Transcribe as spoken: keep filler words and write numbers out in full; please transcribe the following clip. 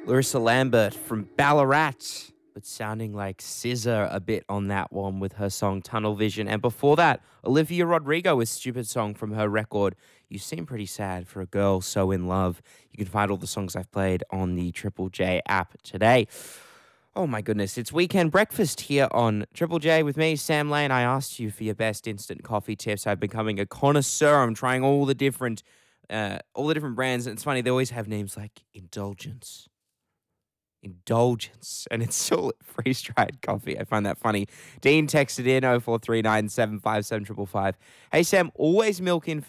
Larissa Lambert from Ballarat, but sounding like S Z A a bit on that one with her song Tunnel Vision. And before that, Olivia Rodrigo with Stupid Song from her record You Seem Pretty Sad for a Girl So In Love. You can find all the songs I've played on the Triple J app today. Oh my goodness, it's Weekend Breakfast here on Triple J with me, Sam Lane. I asked you for your best instant coffee tips. I'm becoming a connoisseur. I'm trying all the different uh, all the different brands. And it's funny, they always have names like Indulgence. Indulgence, and it's still freeze-dried coffee. I find that funny. Dean texted in oh four three nine, seven five seven, five five five. Hey, Sam, always milk in